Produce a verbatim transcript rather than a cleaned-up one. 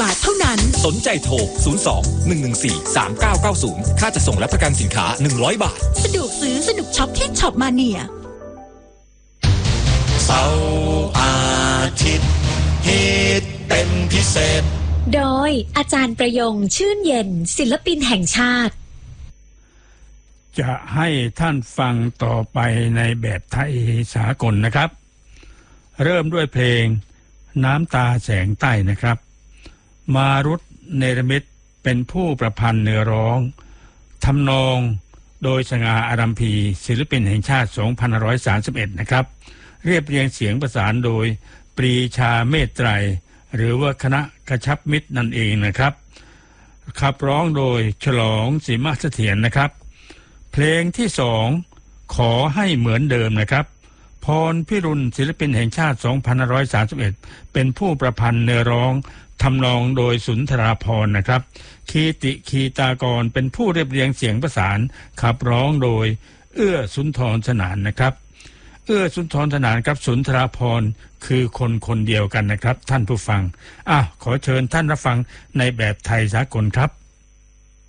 ทเท่านั้นสนใจโทรศูนย์ สอง หนึ่ง หนึ่ง สี่ สาม เก้า เก้า ศูนย์ค่าจะส่งและประกันสินค้าหนึ่งร้อยบาทสะดวกซื้อสนุกช็อปที่ช็อปมาเนียเสาร์อาทิตย์ฮิตเป็นพิเศษโดยอาจารย์ประยงชื่นเย็นศิลปินแห่งชาติจะให้ท่านฟังต่อไปในแบบไทยสากลนะครับเริ่มด้วยเพลงน้ำตาแสงใต้นะครับมารุตเนรมิตเป็นผู้ประพันธ์เนื้อร้องทำนองโดยสง่าอารัมพีศิลปินแห่งชาติสองพันห้าร้อยสามสิบเอ็ดนะครับเรียบเรียงเสียงประสานโดยปรีชาเมตไตรหรือว่าคณะกระชับมิตรนั่นเองนะครับขับร้องโดยฉลองศรีมาเสถียรนะครับเพลงที่สองขอให้เหมือนเดิมนะครับพรพิรุณศิลปินแห่งชาติสองพันห้าร้อยสามสิบเอ็ดเป็นผู้ประพันธ์เนื้อร้องทำนองโดยสุนทราภรณ์นะครับคีติคีตากรเป็นผู้เรียบเรียงเสียงประสานขับร้องโดยเอื้อสุนทรสนานนะครับเอื้อสุนทรสนานกับสุนทราภรณ์คือคนคนเดียวกันนะครับท่านผู้ฟังอ่ะขอเชิญท่านรับฟังในแบบไทยสากลครับ